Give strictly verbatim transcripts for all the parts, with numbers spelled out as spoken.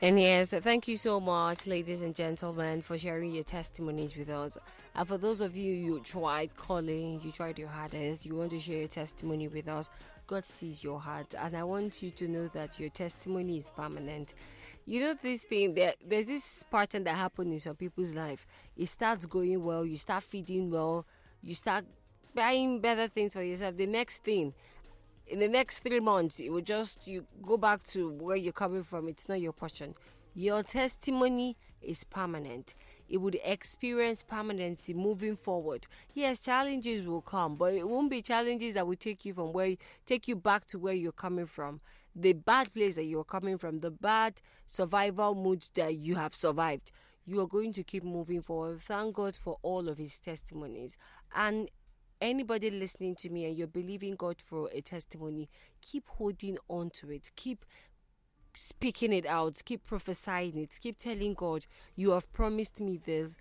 And yes, thank you so much, ladies and gentlemen, for sharing your testimonies with us. And for those of you you tried calling, you tried your hardest, you want to share your testimony with us, God sees your heart. And I want you to know that your testimony is permanent. You know this thing, there, there's this pattern that happens in some people's life. It starts going well, you start feeding well, you start buying better things for yourself. The next thing, in the next three months, it will just, you go back to where you're coming from. It's not your portion. Your testimony is permanent. It would experience permanency moving forward. Yes, challenges will come, but it won't be challenges that will take you from where, take you back to where you're coming from. The bad place that you're coming from, the bad survival mood that you have survived, you are going to keep moving forward. Thank God for all of his testimonies. And anybody listening to me and you're believing God for a testimony, keep holding on to it. Keep speaking it out. Keep prophesying it. Keep telling God, you have promised me this.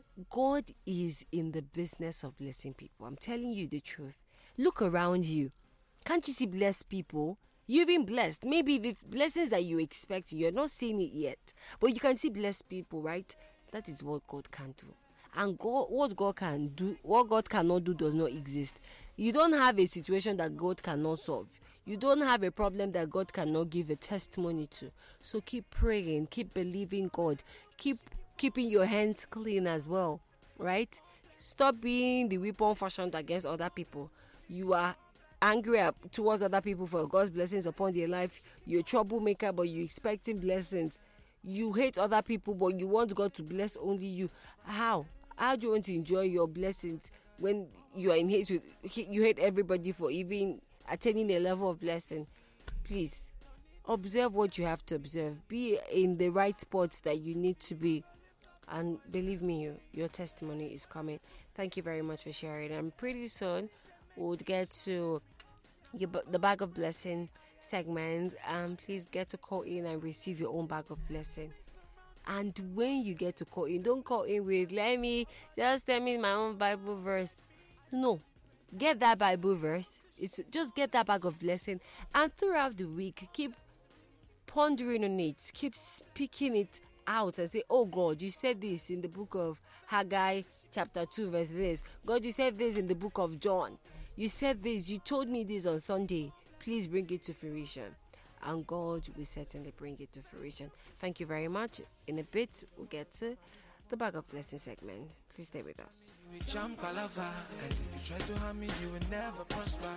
God is in the business of blessing people. I'm telling you the truth. Look around you. Can't you see blessed people? You've been blessed. Maybe the blessings that you expect, you're not seeing it yet. But you can see blessed people, right? That is what God can do. And God, what God can do, what God cannot do does not exist. You don't have a situation that God cannot solve. You don't have a problem that God cannot give a testimony to. So keep praying, keep believing God, keep keeping your hands clean as well, right? Stop being the weapon fashioned against other people. You are angry towards other people for God's blessings upon their life. You're a troublemaker, but you're expecting blessings. You hate other people, but you want God to bless only you. How? How do you want to enjoy your blessings when you are in hate with, you hate everybody for even attaining a level of blessing? Please, observe what you have to observe. Be in the right spots that you need to be. And believe me, you, your testimony is coming. Thank you very much for sharing. And pretty soon, we'll get to your, the bag of blessing segment. And please get to call in and receive your own bag of blessing. And when you get to call in, don't call in with, let me just tell me my own Bible verse. No, get that Bible verse. It's just get that bag of blessing, and throughout the week, keep pondering on it, keep speaking it out and say, oh God, you said this in the book of Haggai chapter two verse this. God, you said this in the book of John. You said this, you told me this on Sunday. Please bring it to fruition. And God will certainly bring it to fruition. Thank you very much. In a bit, we'll get to the bag of blessing segment. Please stay with us. You will jump all over, and if you try to harm me, you will never prosper.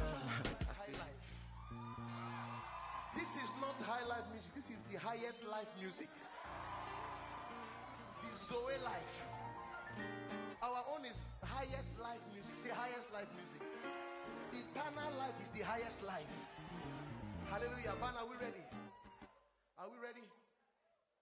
This is not high life music. This is the highest life music. The Zoe life. Our own is highest life music. Say highest life music. Eternal life is the highest life. Hallelujah. Man, are we ready? Are we ready?